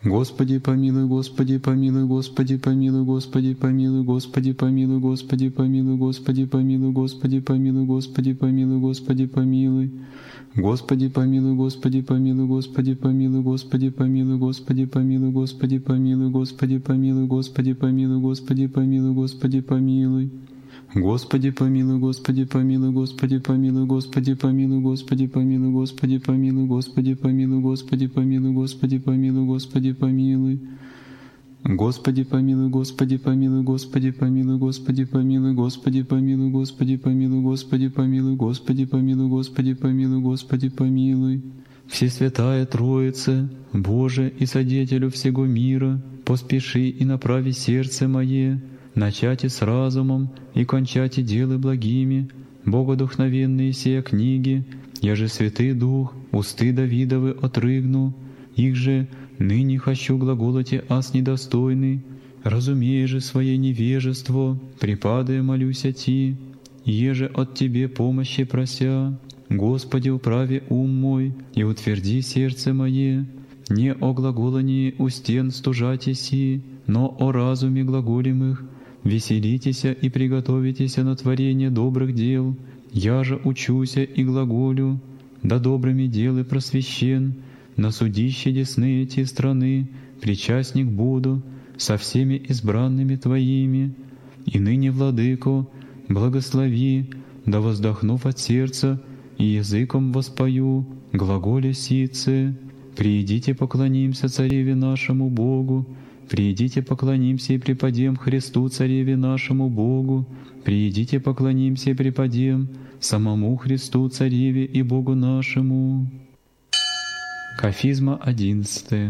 Господи помилуй, Господи помилуй, Господи помилуй, Господи помилуй, Господи помилуй, Господи помилуй, Господи помилуй, Господи помилуй, Господи помилуй, Господи помилуй. Господи помилуй, Господи помилуй, Господи помилуй, Господи помилуй, Господи помилуй, Господи помилуй, Господи помилуй, Господи помилуй, Господи помилуй, Господи помилуй. Господи помилуй, Господи помилуй, Господи помилуй, Господи помилуй, Господи помилуй, Господи помилуй, Господи помилуй, Господи помилуй, Господи помилуй, Господи помилуй. Господи помилуй, Господи помилуй, Господи помилуй, Господи помилуй, Господи помилуй, Господи помилуй, Господи помилуй, Господи помилуй, Господи помилуй, Господи помилуй. Всесвятая Троица, Боже и Содетелю всего мира, поспеши и направи сердце мое, начати с разумом и кончати делы благими, богодухновенные сия книги, я же Святый Дух, усты Давидовы отрыгну, их же ныне хочу глаголоти ас недостойный, разумея же свое невежество, припадая молюся Ти, еже от Тебе помощи прося. Господи, управи ум мой и утверди сердце мое, не о глаголании у стен стужати си, но о разуме глаголемых. Веселитеся и приготовитеся на творение добрых дел, я же учуся и глаголю, да добрыми делы просвещен, на судище десны эти страны, причастник буду со всеми избранными Твоими. И ныне, Владыко, благослови, да воздохнув от сердца и языком воспою глаголе сице. Приидите поклонимся Цареве нашему Богу, приидите поклонимся и преподем Христу Цареве нашему Богу, приидите поклонимся и преподем самому Христу Цареве и Богу нашему. Кафизма 11.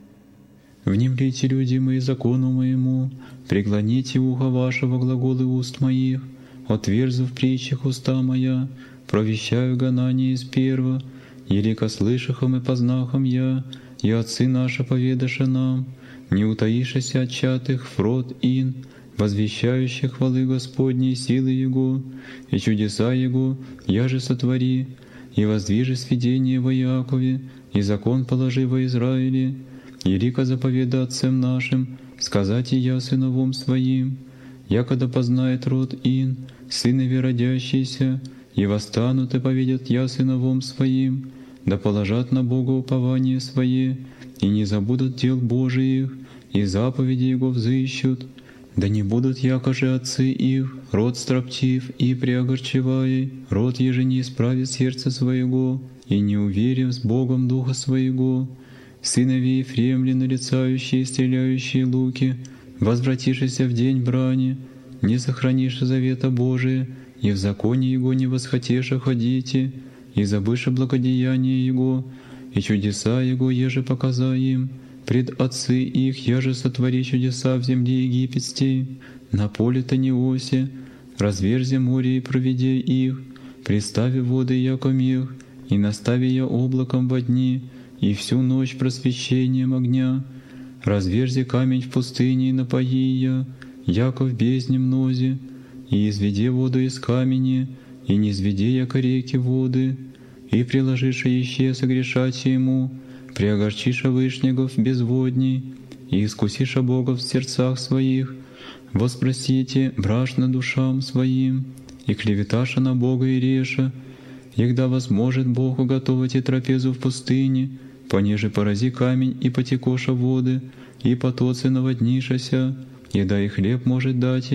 Внемлите, люди мои, закону моему, преклоните ухо вашего глаголы уст моих, отверзу в притчах уста моя, провещаю гонание из перва, елико слышахом и познахом я, и отцы наши поведаша нам, не утаишься от чатых фрод ин, возвещающих хвалы Господней силы Его, и чудеса Его, я же сотвори, и воздвижи сведение во Якове, и закон положи во Израиле, и река заповеда отцам нашим, сказать и я сыновом своим, якогда познает род ин, сынови родящиеся, и восстанут и поведят я сыновом своим, да положат на Бога упование свое, и не забудут дел Божиих, и заповеди Его взыщут, да не будут якоже отцы их, род строптив и преогорчевай, род еже не исправит сердце своего, и не уверив с Богом духа своего, сынови Ефремли, нарицающие и стреляющие луки, возвратишься в день брани, не сохранишь завета Божия, и в законе Его не восхотеша ходите, и забыша благодеяние Его, и чудеса Его еже показа им, пред отцы их я же сотвори чудеса в земле египетской, на поле Таниосе, разверзи море и проведи их, пристави воды яко мех, и настави я облаком во дни, и всю ночь просвещением огня, разверзи камень в пустыне и напои я, яко в бездне мнозе, и изведи воду из камени, и не изведи яко реки воды, и приложиша еще согрешати ему, приогорчиша вышнегов безводней, и искусиша Бога в сердцах своих, воспросите брашно душам своим, и клеветаша на Бога и реша, егда возможет Бог уготовать и трапезу в пустыне, понеже порази камень и потекоша воды, и потоцы наводнишася, и да и хлеб может дать,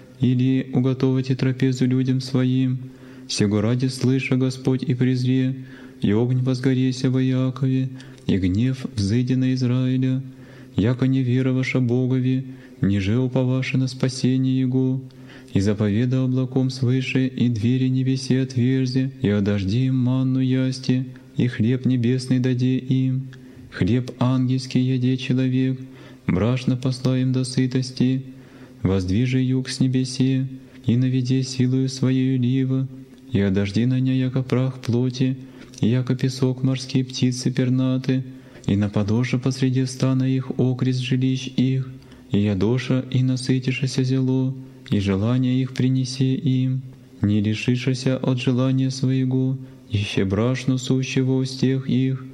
или уготовать и трапезу людям своим. Сего ради слыша Господь и презре, и огонь возгореся во Якове, и гнев взыди на Израиля, яко не вероваша Богови, ниже уповаша на спасение Его, и заповеда облаком свыше, и двери небеси отверзи, и одожди им манну ясти, и хлеб небесный даде им, хлеб ангельский яде человек, брашно посла им до сытости, воздвижи юг с небесе, и наведи силою своею лива, и одожди на ня яко прах плоти, и яко песок морские птицы пернаты, и нападоша посреди стана их окрест жилищ их, и ядоша и насытишася зело, и желание их принеси им, не лишишася от желания своего, ище брашну сущего устех их,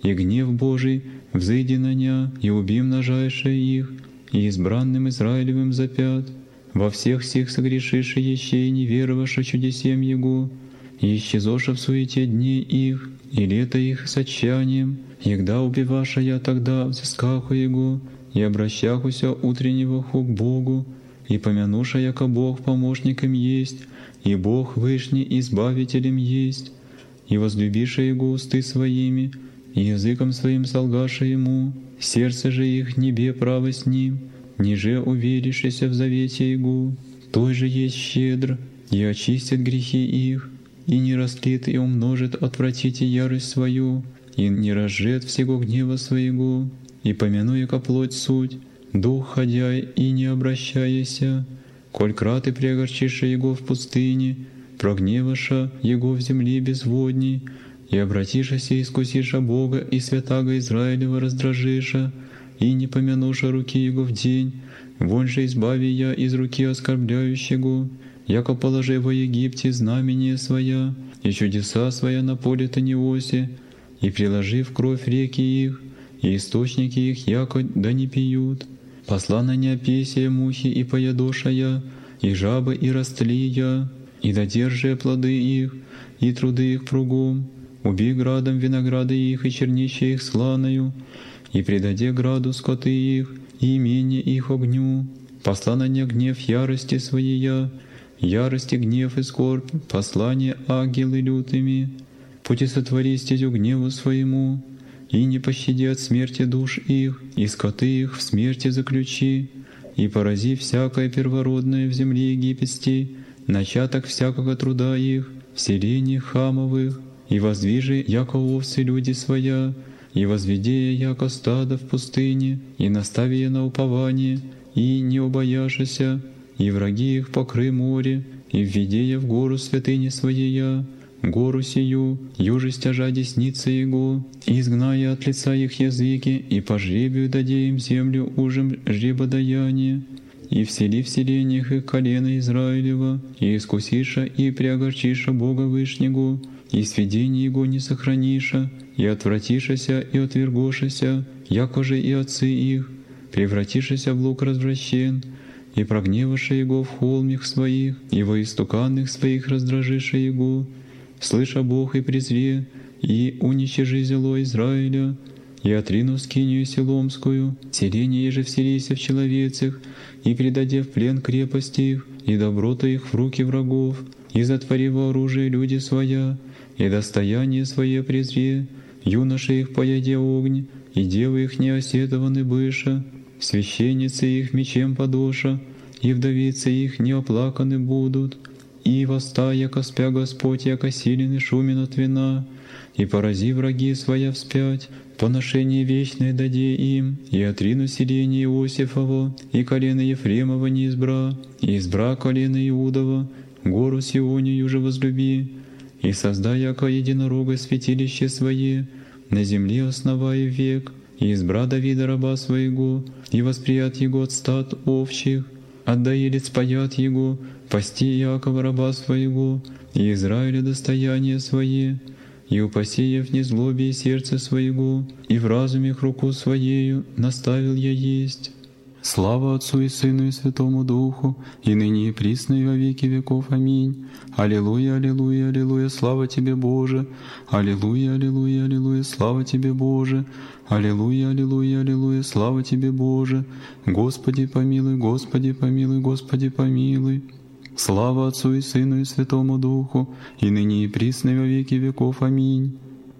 и гнев Божий взыди на ня, и убим нажайше их, и избранным Израилевым запят. Во всех сих согрешиши еще и не вероваша чудесем Его, и исчезоша в суете дней их, и лето их с отчаянием, егда убиваша я тогда взыскаху Его, и обращахуся утреннего ху к Богу, и помянуша, яко Бог помощником есть, и Бог вышний избавителем есть, и возлюбиша Его усты своими, и языком своим солгаша Ему, сердце же их небе право с Ним, ниже уверившися в завете Его, той же есть щедр, и очистит грехи их, и не растлит и умножит отвратите ярость свою, и не разжет всего гнева своего, и помянуя ко плоть суть, дух ходяй и не обращаяся, коль краты преогорчиша Его в пустыне, прогневаша Его в земле безводней, и обратишася искусиша Бога и святаго Израилева раздражиша, и не помянуша руки Его в день, вон же избави я из руки оскорбляющего, яко положи во Египте знамение своя, и чудеса своя на поле Таниосе, и приложи в кровь реки их, и источники их яко да не пьют. Посла на неопесие мухи и поядоша я, и жабы и растли я, и додержи плоды их, и труды их пругом, убей градом винограды их и чернище их сланою, и предаде граду скоты их, и имение их огню. Посла на не гнев ярости своей ярости гнев и скорбь, послание ангелы лютыми. Пути сотвори стезю гневу своему, и не пощади от смерти душ их, и скоты их в смерти заключи, и порази всякое первородное в земле египетской, начаток всякого труда их, в селении хамовых, и воздвижи, яко овцы люди своя, и возведи яко стадо в пустыне, и настави я на упование, и не убояшися, и враги их покры море, и введи я в гору святыни своей, гору сию, юже стяжа десница Его, изгная от лица их языки, и по жребию даде им землю ужем жребодаяние, и всели в селениях их колено Израилева, и искусиша и преогорчиша Бога Вышнего, и сведение Его не сохраниша, и отвратишася и отвергошася, яко же и отцы их, превратишася в лук развращен, и прогневаша Его в холмих своих, и во истуканных своих раздражиша Его, слыша Бог и презре, и уничижи зело Израиля, и отрину скинию селомскую, селение же вселися в человецах, и предаде в плен крепости их, и доброта их в руки врагов, и затвори во оружие люди своя, и достояние свое презре, юноши их пояде огонь, и девы их неосетованы быша, священницы их мечем подоша, и вдовицы их неоплаканы будут, и восста, яко спя Господь, яко силен и шумен от вина, и порази враги своя вспять, поношение вечное даде им, и отрину селение Иосифово, и колено Ефремова не избра, и избра колено Иудова, гору Сионию же возлюби, и создай яко единорога святилище свое, на земле основая век, и избра Давида раба своего, и восприят его от стад овчих, отдай лиц паят его, пасти Якова раба своего, и Израиля достояние свое, и упаси в незлобии сердце своего, и в разуме руку своею наставил я есть. Слава Отцу и Сыну и Святому Духу, и ныне и присно и во веки веков. Аминь. Аллилуйя, аллилуйя, аллилуйя, слава Тебе, Боже! Аллилуйя, аллилуйя, аллилуйя, слава Тебе, Боже! Аллилуйя, аллилуйя, аллилуйя, слава Тебе, Боже! Господи помилуй, Господи помилуй, Господи помилуй! Слава Отцу и Сыну и Святому Духу, и ныне и присно и во веки веков. Аминь.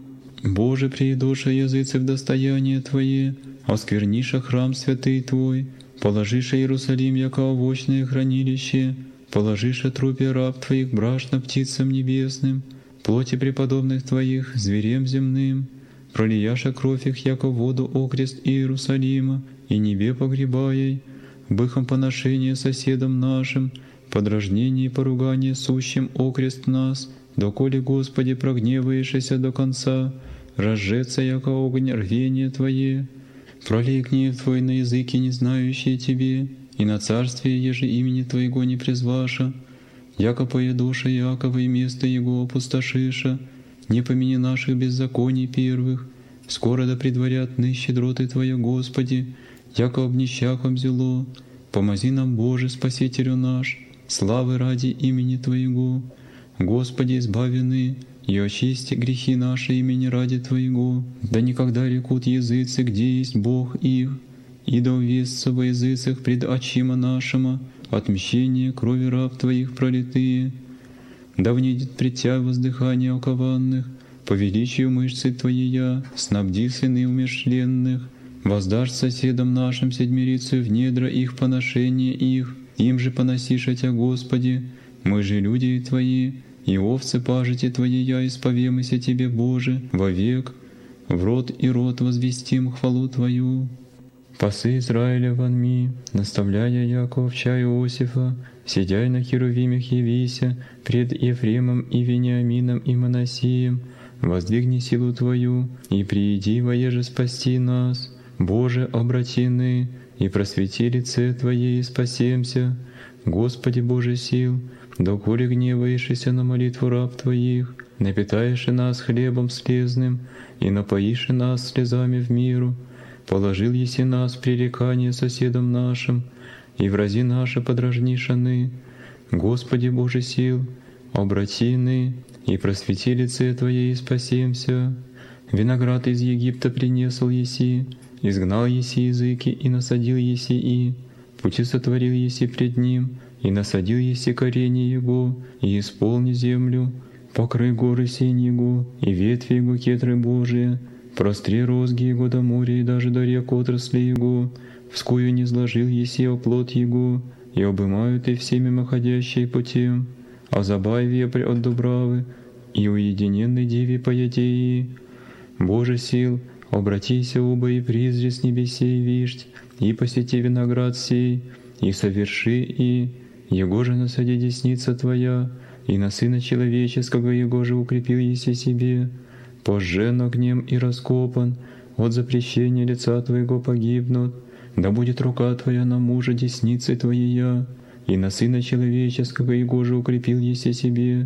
Боже, приидоша языцы в достояние Твое, оскверниша храм святый Твой, положиша Иерусалим, яко овощное хранилище, положиша трупе раб Твоих брашно птицам небесным, плоти преподобных Твоих зверем земным, пролияша кровь их, яко воду окрест Иерусалима, и небе погребая, быхом поношение соседам нашим, подражнение и поругание сущим окрест нас, доколе, Господи, прогневаешься до конца, разжеться, яко огонь рвение Твое, пролей гнев Твой на языки, не знающие Тебе, и на царствие, еже имени Твоего не призваша, яко поедуша Иакова и место Его опустошиша, не помяни наших беззаконий первых, Скоро да предварят ны щедроты Твоя, Господи, яко об нищах обзело. Помози нам, Боже, Спасителю наш, славы ради имени Твоего. Господи, избавены, и очисти грехи наши имени ради Твоего. Да никогда рекут языцы, где есть Бог их, и да увестся во языцах пред очима нашима отмщение крови раб Твоих пролитые. Да внидет пред Тя воздыхание окованных, по величию мышцы Твоея снабди сыны умершленных. Воздашь соседам нашим седмирицу в недра их поношения их, им же поносишь Тя, Господи. Мы же люди Твои, и овцы пажити Твоея исповемся Тебе, Боже, вовек. В род и род возвестим хвалу Твою. Пасы Израиля вонми, наставляя Яковча Иосифа, сидяй на херувимях явися пред Ефремом и Вениамином и Манасием, воздвигни силу Твою, и прииди воеже спасти нас. Боже, обратины, и просвети лице Твое, и спасемся. Господи Боже сил, доколе гневаешься на молитву раб Твоих, напитаешь нас хлебом слезным, и напоишь нас слезами в миру. Положил еси нас в пререкание соседам нашим, и врази наши подражнишаны. Господи Боже сил, обратины, и просвети лице Твое, и спасемся. Виноград из Египта принесл еси, изгнал еси языки, и насадил еси и. Пути сотворил еси пред ним, и насадил еси корени его, и исполни землю. Покрой горы сень его, и ветви его кедры Божие. Простри розги его до моря, и даже до рек отрасли его. Вскую не сложил еси оплот его, и обымают и все мимоходящие путем. А забай вепрь от дубравы, и уединенной деве поядеи. Боже сил, обратися оба и призри с небесей вишть, и посети виноград сей, и соверши и, его же насади десница Твоя, и на Сына Человеческого его же укрепил еси себе. Пожжен огнем и раскопан, от запрещения лица Твоего погибнут. Да будет рука Твоя на мужа десницы Твоея, и на Сына Человеческого его же укрепил еси себе.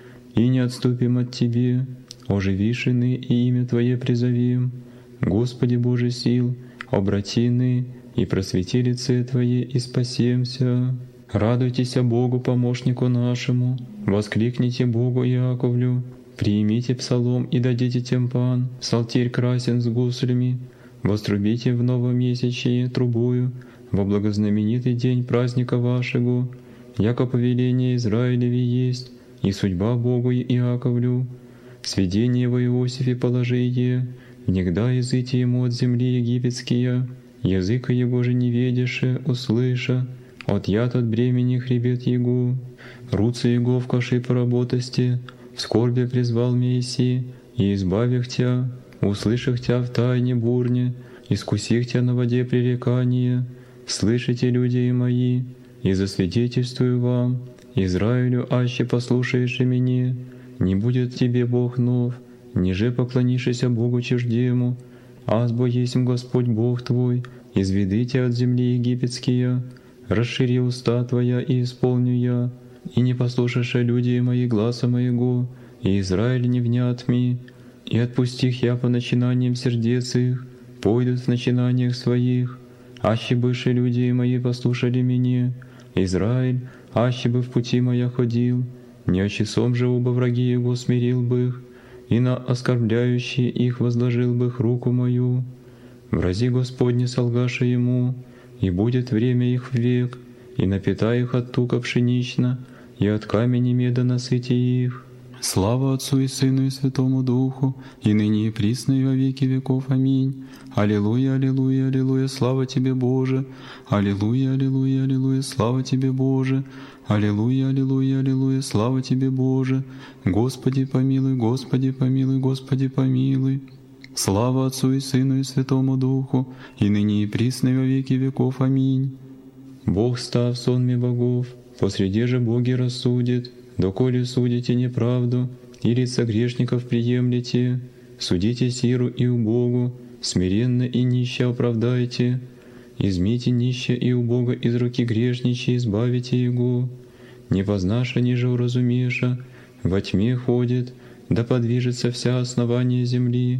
И не отступим от Тебе, оживишь ины, и имя Твое призовем. Господи Боже сил, обрати ны, и просвети лице Твое, и спасемся. Радуйтесь Богу, помощнику нашему, воскликните Богу Иаковлю, приимите псалом и дадите тимпан, псалтирь красен с гуслями, вострубите в новомесячие трубою, во благознаменитый день праздника вашего, яко повеление Израилеви есть, и судьба Богу Иаковлю. Сведение во Иосифе положие, негда языки ему от земли египетские, языка его же не ведеше, услыша, от яд от бремени хребет его, руцы его в каши поработости, в скорби призвал Месси, и избавих Тя, услышах Тя в тайне бурне, искусих Тя на воде пререкания. Слышите, люди мои, и засвидетельствую вам, Израилю, аще послушаешь и мне, не будет тебе Бог нов, ниже поклонишься Богу чуждему, азбо есть Господь Бог твой, изведите от земли египетские, расшири уста Твоя и исполню я, и не послушаешь люди мои гласа моего, и Израиль не внят ми, и отпустих я по начинаниям сердец их, пойдут в начинаниях своих, аще бывшие люди мои послушали меня, Израиль, аще бы в пути моя ходил, не очесом же оба враги его смирил бы их, и на оскорбляющие их возложил бы их руку мою. Врази Господне солгаша ему, и будет время их век, и напитай их от тука пшенично, и от камени меда насыти их. Слава Отцу и Сыну и Святому Духу, и ныне и присно и во веки веков. Аминь. Аллилуйя, аллилуйя, аллилуйя, слава Тебе, Боже. Аллилуйя, аллилуйя, аллилуйя, слава Тебе, Боже. Аллилуйя, аллилуйя, аллилуйя, слава Тебе, Боже. Господи помилуй, Господи помилуй, Господи помилуй. Слава Отцу и Сыну и Святому Духу, и ныне и присно и во веки веков. Аминь. Бог став сонми богов, посреди же боги рассудит, доколе судите неправду, и лица грешников приемлете, судите сиру и убогу, смиренно и нище оправдайте, измите нище и убого из руки грешничей, избавите его, не познаша, ниже уразумеша, во тьме ходит, да подвижется вся основание земли,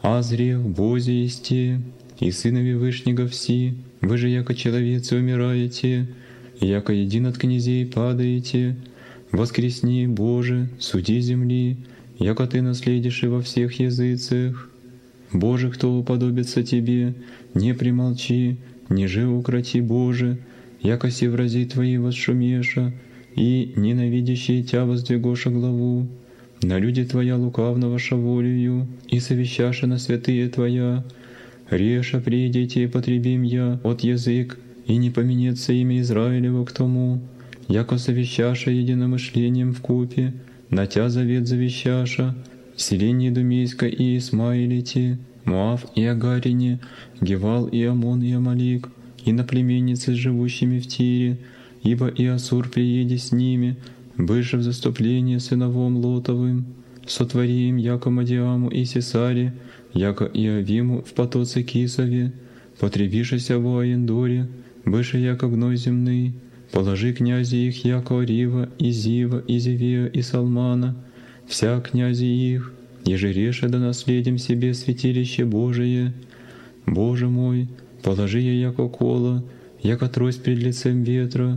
азре в Бозе есте, и сынови Вышнего все, вы же, яко человецы, умираете, яко един от князей падаете, воскресни, Боже, суди земли, яко Ты наследишь и во всех языцах. Боже, кто уподобится Тебе, не примолчи, ниже укроти, Боже, яко се врази Твои восшумеша, и ненавидящие Тя воздвигоша главу. На люди Твоя лукавного шаволию, и совещаша на святые Твоя. Реша придите и потребим я от язык, и не поменется имя Израилева к тому, яко совещаша единомышлением вкупе, на Тя завет завещаша, селение Думейска и Исмаилите, Моав и Агарине, Гевал и Амон и Амалик, и на племенницы, живущими в Тире, ибо и Ассур приеде с ними, бывши в заступление сыновом Лотовым, сотвори им, яко Мадиаму и Сесаре, яко и Авиму в потоце Кисове, потребишися во Аендоре, бывши яко гной земный, положи князи их, яко Орива, и Зива, и Зевея, и Салмана, вся князи их, еже реша да наследим себе святилище Божие. Боже мой, положи я яко кола, яко трость пред лицем ветра,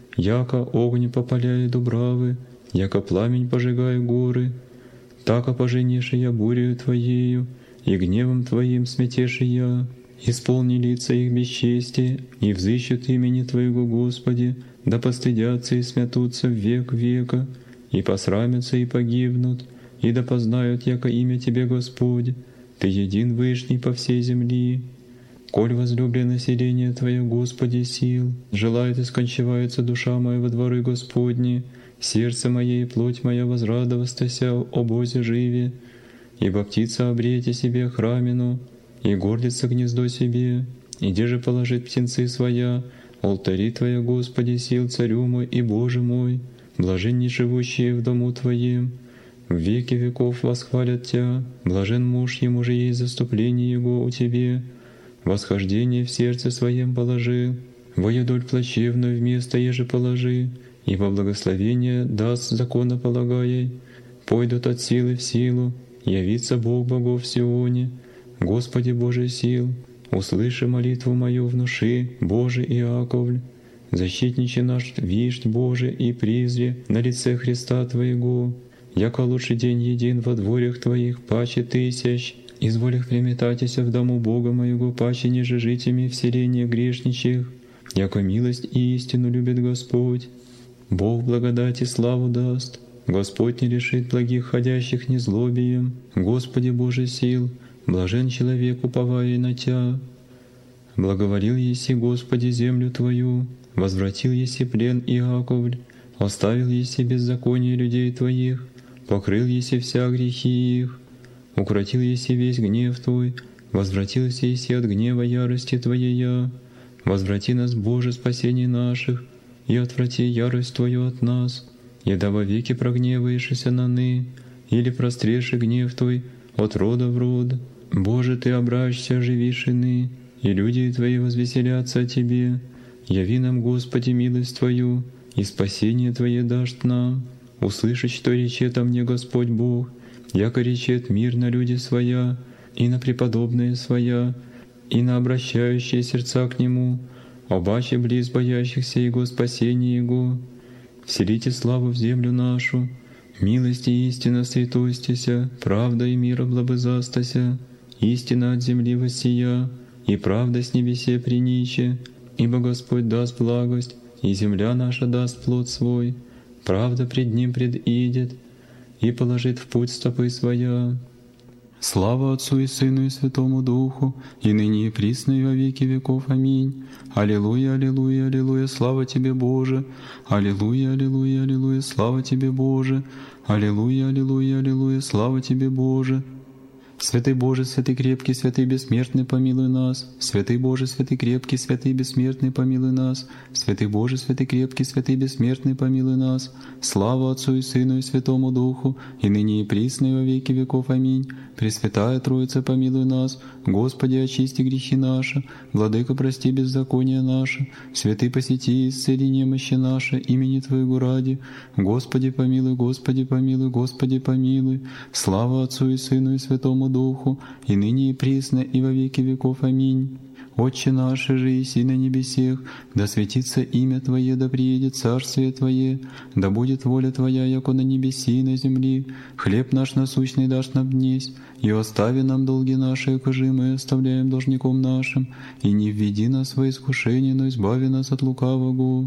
яко огонь попаляет дубравы, яко пламень пожигая горы, тако поженишь я бурею Твоею, и гневом Твоим сметеши я. Исполни лица их бесчестие, и взыщут имени Твоего, Господи, да постыдятся и смятутся в век века, и посрамятся и погибнут, и да познают, яко имя Тебе, Господь, Ты един Вышний по всей земли. Коль возлюблено население Твое, Господи, сил, желает и скончивается душа моя во дворы Господни, сердце мое и плоть моя возрадовастася о Бозе живе, ибо птица обрете себе храмину, и гордится гнездо себе, и где же положить птенцы своя, алтари Твоя, Господи, сил, Царю мой и Боже мой, блаженни живущие в дому Твоем, в веки веков восхвалят Тя, блажен муж, ему же есть заступление его у Тебе, восхождение в сердце своем положи, воедоль плачевную вместо еже положи, ибо благословение даст законополагай, пойдут от силы в силу, явится Бог богов в Сионе, Господи Боже сил, услыши молитву мою внуши, Боже Иаковль, защитниче наш вишь, Боже, и призри на лице Христа Твоего, яко лучший день един во дворях Твоих, паче тысяч, изволих приметатися в дому Бога моего, паче ниже житями в селении грешничих, яко милость и истину любит Господь. Бог благодать и славу даст, Господь не лишит благих ходящих незлобием, Господи Боже сил, блажен человек, уповая на Тя. Благоволил еси, Господи, землю Твою, возвратил еси плен Иаковль, оставил еси беззаконие людей Твоих, покрыл еси вся грехи их, укротил еси весь гнев Твой, возвратился еси от гнева ярости Твоей, возврати нас, Боже, спасение наших, и отврати ярость Твою от нас, еда во веки прогневаешься на ны, или простреши гнев Твой от рода в род. Боже, Ты обращься, оживишь ины, и люди Твои возвеселятся о Тебе. Яви нам, Господи, милость Твою, и спасение Твое дашь нам. Услышать, что речет о мне Господь Бог, яко речет мир на люди своя, и на преподобные своя, и на обращающие сердца к Нему, обаче близ боящихся Его спасения Его. Вселите славу в землю нашу, милость и истина святостися, правда и мир облабызастася, истина от земли воссия, и правда с небесе приниче, ибо Господь даст благость, и земля наша даст плод свой, правда пред Ним предидет, и положит в путь стопы своя. Слава Отцу и Сыну и Святому Духу, и ныне и присно и во веки веков. Аминь. Аллилуйя, аллилуйя, аллилуйя, слава Тебе, Боже! Аллилуйя, аллилуйя, аллилуйя, слава Тебе, Боже! Аллилуйя, аллилуйя, аллилуйя, слава Тебе, Боже! Святый Боже, святый крепкий, святый бессмертный, помилуй нас. Святый Боже, святый крепкий, святый бессмертный, помилуй нас. Святый Боже, святый крепкий, святый бессмертный, помилуй нас. Слава Отцу и Сыну и Святому Духу, и ныне и присно и во веки веков. Аминь. Пресвятая Троица, помилуй нас. Господи, очисти грехи наши, Владыка, прости беззакония наши, Святый, посети и исцели немощи наши, имени Твоего ради. Господи, помилуй, Господи, помилуй, Господи, помилуй. Слава Отцу и Сыну и Святому Духу, и ныне и присно, и во веки веков. Аминь. Отче наш, же еси на небесех, да светится имя Твое, да приедет царствие Твое, да будет воля Твоя, яко на небеси и на земли. Хлеб наш насущный дашь нам днесь, и остави нам долги наши, якоже мы оставляем должником нашим, и не введи нас во искушение, но избави нас от лукавого.